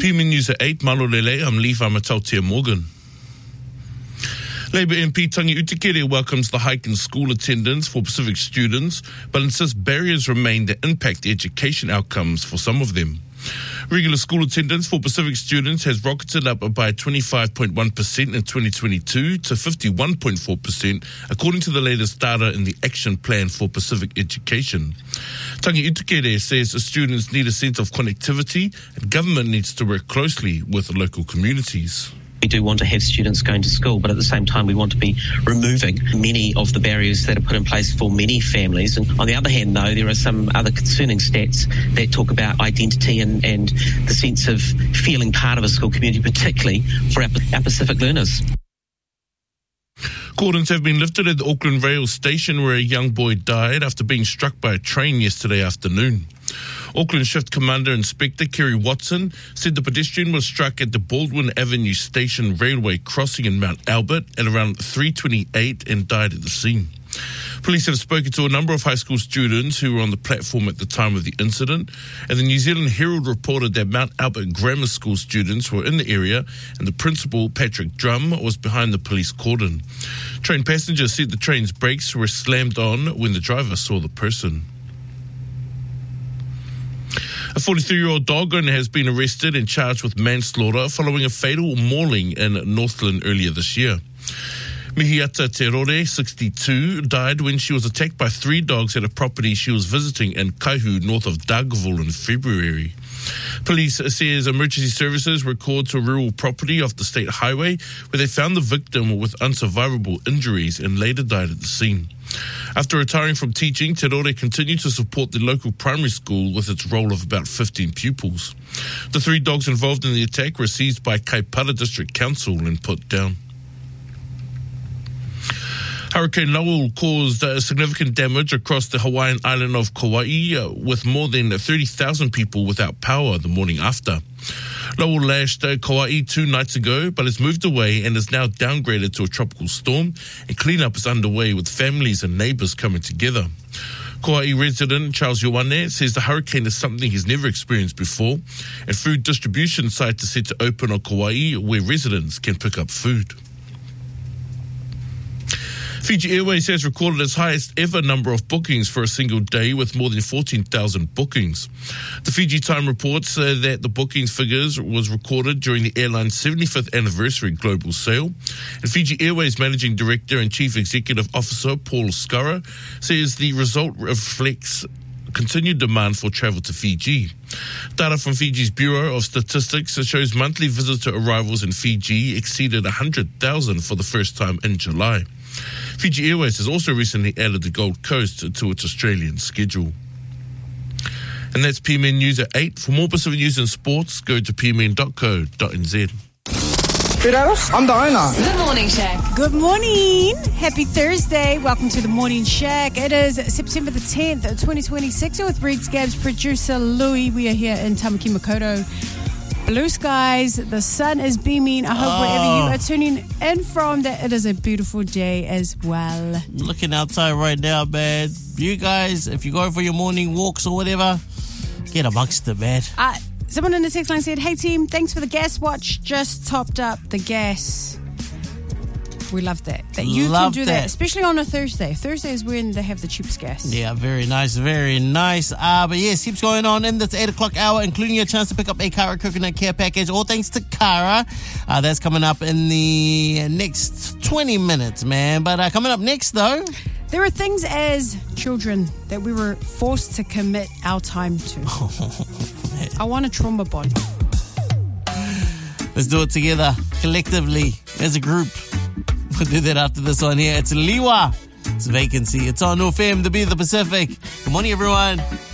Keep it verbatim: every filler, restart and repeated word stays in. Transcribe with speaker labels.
Speaker 1: P M News at eight, Malolele, I'm Lee Whamatautia Morgan. Labour M P Tangi Utikere welcomes the hike in school attendance for Pacific students, but insists barriers remain that impact education outcomes for some of them. Regular school attendance for Pacific students has rocketed up by twenty-five point one percent in twenty twenty-two to fifty-one point four percent, according to the latest data in the Action Plan for Pacific Education. Tangi Utikere says the students need a sense of connectivity and government needs to work closely with local communities.
Speaker 2: We do want to have students going to school, but at the same time we want to be removing many of the barriers that are put in place for many families. And on the other hand, though, there are some other concerning stats that talk about identity and, and the sense of feeling part of a school community, particularly for our, our Pacific learners.
Speaker 1: Cordons have been lifted at the Auckland Rail station where a young boy died after being struck by a train yesterday afternoon. Auckland Shift Commander Inspector Kerry Watson said the pedestrian was struck at the Baldwin Avenue Station railway crossing in Mount Albert at around three twenty-eight and died at the scene. Police have spoken to a number of high school students who were on the platform at the time of the incident, and the New Zealand Herald reported that Mount Albert Grammar School students were in the area and the principal, Patrick Drum, was behind the police cordon. Train passengers said the train's brakes were slammed on when the driver saw the person. A forty-three-year-old dog owner has been arrested and charged with manslaughter following a fatal mauling in Northland earlier this year. Mihiata Terore, sixty-two, died when she was attacked by three dogs at a property she was visiting in Kaihu, north of Dargaville, in February. Police says emergency services were called to a rural property off the state highway where they found the victim with unsurvivable injuries and later died at the scene. After retiring from teaching, Terore continued to support the local primary school with its roll of about fifteen pupils. The three dogs involved in the attack were seized by Kaipara District Council and put down. Hurricane Lowell caused uh, significant damage across the Hawaiian island of Kauai, uh, with more than thirty thousand people without power the morning after. Lowell lashed uh, Kauai two nights ago, but has moved away and is now downgraded to a tropical storm, and cleanup is underway with families and neighbors coming together. Kauai resident Charles Ioane says the hurricane is something he's never experienced before, and food distribution sites are set to open on Kauai where residents can pick up food. Fiji Airways has recorded its highest ever number of bookings for a single day with more than fourteen thousand bookings. The Fiji Time reports uh, that the bookings figures was recorded during the airline's seventy-fifth anniversary global sale. And Fiji Airways Managing Director and Chief Executive Officer Paul Skara says the result reflects continued demand for travel to Fiji. Data from Fiji's Bureau of Statistics shows monthly visitor arrivals in Fiji exceeded one hundred thousand for the first time in July. Fiji Airways has also recently added the Gold Coast to its Australian schedule. And that's P M N News at eight. For more Pacific news and sports, go to p m n dot co dot n z.
Speaker 3: I'm the owner.
Speaker 4: The Morning Shack.
Speaker 5: Good morning. Happy Thursday. Welcome to the Morning Shack. It is September the tenth, twenty twenty-six. With Briggs Gabs, producer Louis. We are here in Tamaki Makaurau. Blue skies, the sun is beaming. I hope
Speaker 6: Oh.
Speaker 5: wherever you are tuning in from that it is a beautiful day as well.
Speaker 6: Looking outside right now, man. You guys, if you're going for your morning walks or whatever, get amongst it, man.
Speaker 5: Uh, someone in the text line said, hey team, thanks for the gas watch. Just topped up the gas. We love that. That you
Speaker 6: Love
Speaker 5: can do that.
Speaker 6: that.
Speaker 5: especially on a Thursday. Thursday is when they have the cheapest gas.
Speaker 6: Yeah, very nice, very nice. Uh, but yes, heaps going on in this eight o'clock hour, including a chance to pick up a Kara Coconut Care Package, all thanks to Kara. Uh, that's coming up in the next twenty minutes, man. But uh, coming up next, though...
Speaker 5: There are things as children that we were forced to commit our time to. I want a trauma bond.
Speaker 6: Let's do it together, collectively, as a group. We'll do that after this one here. It's Liwa. It's Vacancy. It's on N O F M, the Be the Pacific. Good morning, everyone.